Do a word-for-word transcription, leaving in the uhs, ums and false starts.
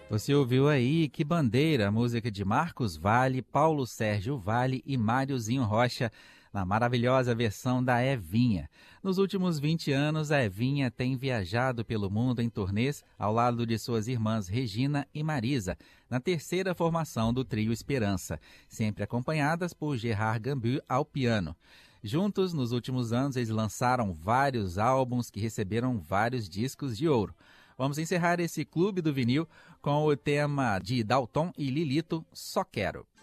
Você ouviu aí Que Bandeira, música de Marcos Valle, Paulo Sérgio Valle e Máriozinho Rocha, na maravilhosa versão da Evinha. Nos últimos vinte anos, a Evinha tem viajado pelo mundo em turnês ao lado de suas irmãs Regina e Marisa, na terceira formação do trio Esperança, sempre acompanhadas por Gerard Gambu ao piano. Juntos, nos últimos anos, eles lançaram vários álbuns que receberam vários discos de ouro. Vamos encerrar esse Clube do Vinil com o tema de Dalton e Lilito, Só Quero.